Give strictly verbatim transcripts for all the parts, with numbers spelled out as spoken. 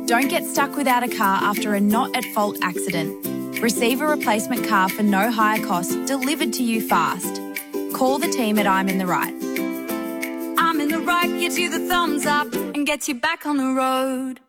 Don't get stuck without a car after a not-at-fault accident. Receive a replacement car for no higher cost delivered to you fast. Call the team at I'm in the Right. I'm in the Right gives you the thumbs up and gets you back on the road.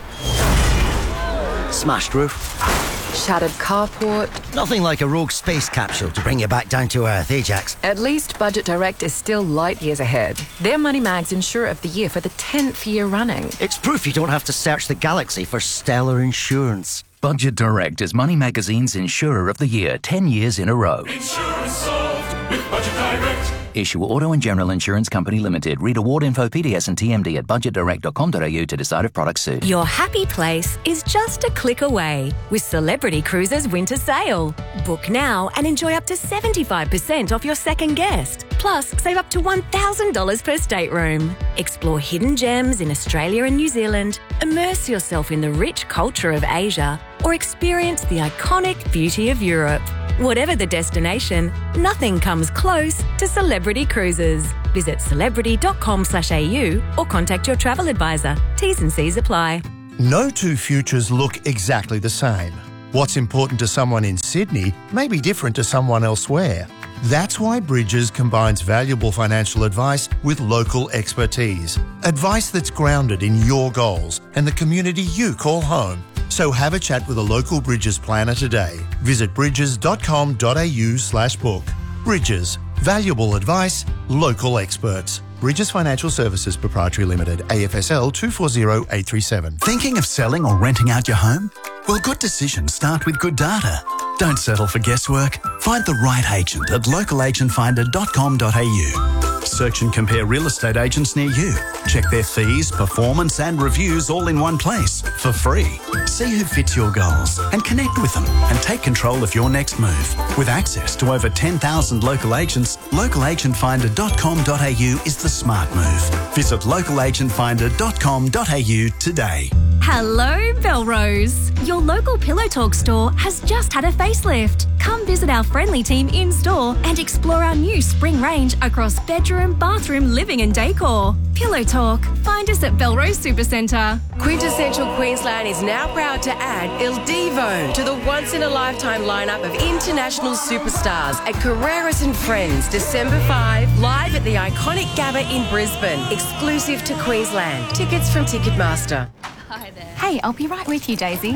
Smashed roof. Shattered carport. Nothing like a rogue space capsule to bring you back down to earth, Ajax. At least Budget Direct is still light years ahead. They're Moneymags Insurer of the Year for the tenth year running. It's proof you don't have to search the galaxy for stellar insurance. Budget Direct is Money Magazine's Insurer of the Year ten years in a row. Insurance solved with Budget Direct. Issue Auto and General Insurance Company Limited. Read award info, P D S and T M D at budget direct dot com dot a u to decide if products suit. Your happy place is just a click away with Celebrity Cruises Winter Sale. Book now and enjoy up to seventy-five percent off your second guest. Plus, save up to one thousand dollars per stateroom. Explore hidden gems in Australia and New Zealand, immerse yourself in the rich culture of Asia, or experience the iconic beauty of Europe. Whatever the destination, nothing comes close to Celebrity Cruises. Visit celebrity dot com slash a u or contact your travel advisor. T's and C's apply. No two futures look exactly the same. What's important to someone in Sydney may be different to someone elsewhere. That's why Bridges combines valuable financial advice with local expertise. Advice that's grounded in your goals and the community you call home. So have a chat with a local Bridges planner today. Visit bridges dot com dot a u slash book. Bridges. Valuable advice, local experts. Bridges Financial Services Proprietary Limited, A F S L two four zero eight three seven. Thinking of selling or renting out your home? Well, good decisions start with good data. Don't settle for guesswork. Find the right agent at local agent finder dot com dot a u. Search and compare real estate agents near you. Check their fees, performance and reviews all in one place for free. See who fits your goals and connect with them and take control of your next move. With access to over ten thousand local agents, local agent finder dot com dot a u is the smart move. Visit local agent finder dot com dot a u today. Hello, Belrose. Your local Pillow Talk store has just had a facelift. Come visit our friendly team in-store and explore our new spring range across bedroom, bathroom, living and decor. Pillow Talk. Find us at Belrose Supercentre. Quintessential Queensland is now proud to add Il Divo to the once-in-a-lifetime lineup of international superstars at Carreras and Friends, December fifth, live at the iconic Gabba in Brisbane, exclusive to Queensland. Tickets from Ticketmaster. Hi there. Hey, I'll be right with you, Daisy.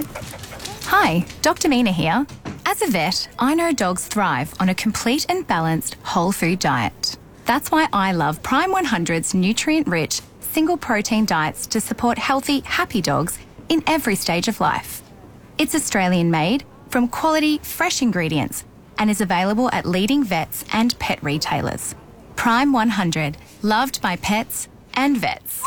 Hi, Doctor Mina here. As a vet, I know dogs thrive on a complete and balanced whole food diet. That's why I love Prime one hundred's nutrient-rich, single-protein diets to support healthy, happy dogs in every stage of life. It's Australian-made, from quality, fresh ingredients, and is available at leading vets and pet retailers. Prime one hundred, loved by pets and vets.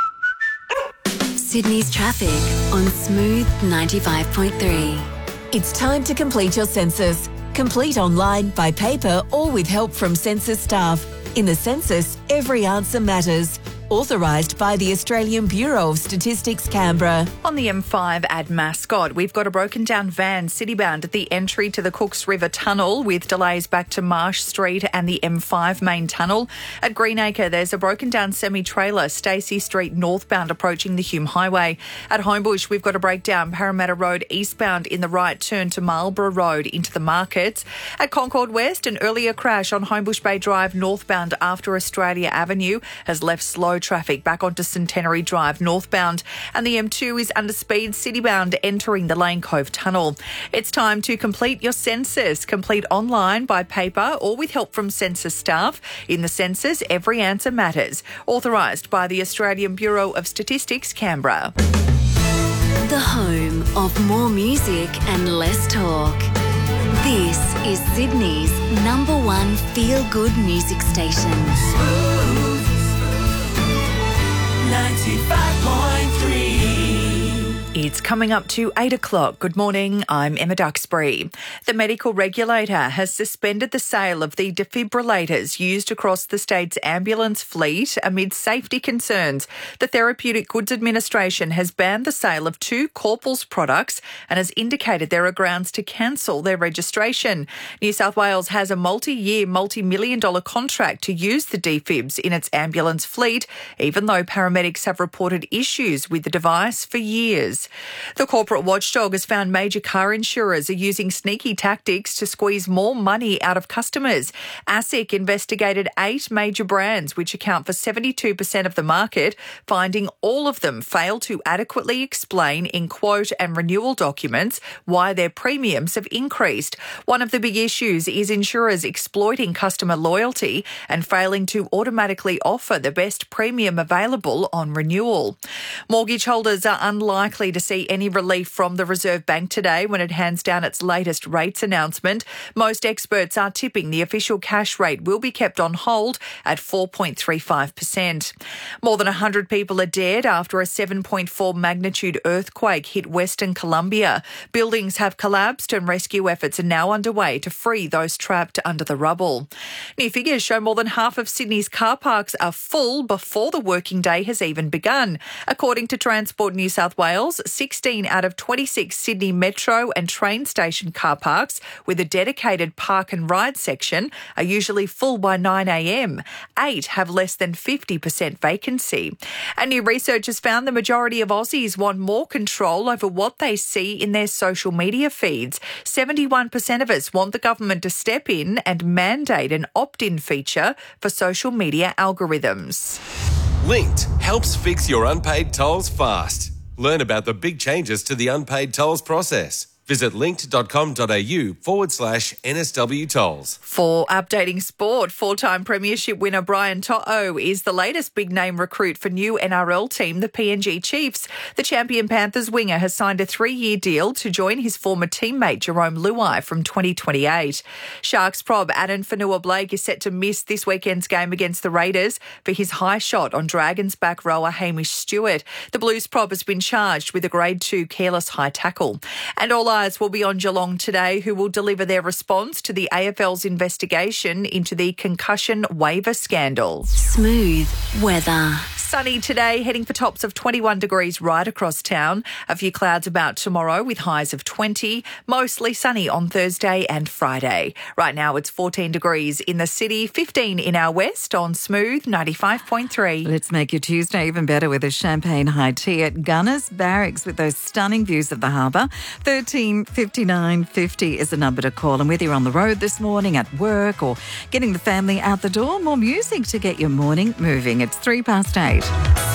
Sydney's traffic on Smooth ninety-five point three. It's time to complete your census. Complete online, by paper, or with help from census staff. In the census, every answer matters. Authorised by the Australian Bureau of Statistics, Canberra. On the M five at Mascot, we've got a broken down van citybound at the entry to the Cooks River Tunnel with delays back to Marsh Street and the M five main tunnel. At Greenacre, there's a broken down semi-trailer, Stacey Street northbound approaching the Hume Highway. At Homebush, we've got a breakdown Parramatta Road eastbound in the right turn to Marlborough Road into the markets. At Concord West, an earlier crash on Homebush Bay Drive northbound after Australia Avenue has left slow traffic back onto Centenary Drive northbound, and the M two is under speed citybound entering the Lane Cove Tunnel. It's time to complete your census. Complete online, by paper, or with help from census staff. In the census, every answer matters. Authorised by the Australian Bureau of Statistics, Canberra. The home of more music and less talk. This is Sydney's number one feel-good music station. ninety-five point three. It's It's coming up to eight o'clock. Good morning, I'm Emma Duxbury. The medical regulator has suspended the sale of the defibrillators used across the state's ambulance fleet amid safety concerns. The Therapeutic Goods Administration has banned the sale of two Corpals products and has indicated there are grounds to cancel their registration. New South Wales has a multi-year, multi-million dollar contract to use the defibs in its ambulance fleet, even though paramedics have reported issues with the device for years. The corporate watchdog has found major car insurers are using sneaky tactics to squeeze more money out of customers. ASIC investigated eight major brands, which account for seventy-two percent of the market, finding all of them fail to adequately explain in quote and renewal documents why their premiums have increased. One of the big issues is insurers exploiting customer loyalty and failing to automatically offer the best premium available on renewal. Mortgage holders are unlikely to see any relief from the Reserve Bank today when it hands down its latest rates announcement. Most experts are tipping the official cash rate will be kept on hold at four point three five percent. More than one hundred people are dead after a seven point four magnitude earthquake hit Western Colombia. Buildings have collapsed and rescue efforts are now underway to free those trapped under the rubble. New figures show more than half of Sydney's car parks are full before the working day has even begun. According to Transport New South Wales, sixteen out of twenty-six Sydney metro and train station car parks with a dedicated park and ride section are usually full by nine a.m. Eight have less than fifty percent vacancy. And new research has found the majority of Aussies want more control over what they see in their social media feeds. seventy-one percent of us want the government to step in and mandate an opt-in feature for social media algorithms. Linked helps fix your unpaid tolls fast. Learn about the big changes to the unpaid tolls process. Visit linked.com.au forward slash NSW tolls. For updating sport, four-time premiership winner Brian To'o is the latest big-name recruit for new N R L team, the P N G Chiefs. The champion Panthers winger has signed a three-year deal to join his former teammate Jerome Luai from twenty twenty-eight. Sharks prob Adam Fanua-Blake is set to miss this weekend's game against the Raiders for his high shot on Dragons back rower Hamish Stewart. The Blues prob has been charged with a grade two careless high tackle. And all eyes will be on Geelong today, who will deliver their response to the A F L's investigation into the concussion waiver scandal. Smooth weather. Sunny today, heading for tops of twenty-one degrees right across town. A few clouds about tomorrow with highs of twenty. Mostly sunny on Thursday and Friday. Right now it's fourteen degrees in the city, fifteen in our west on Smooth ninety-five point three. Let's make your Tuesday even better with a champagne high tea at Gunners Barracks with those stunning views of the harbour. thirteen fifty-nine fifty is the number to call. And whether you're on the road this morning, at work or getting the family out the door, more music to get your morning moving. It's three past eight.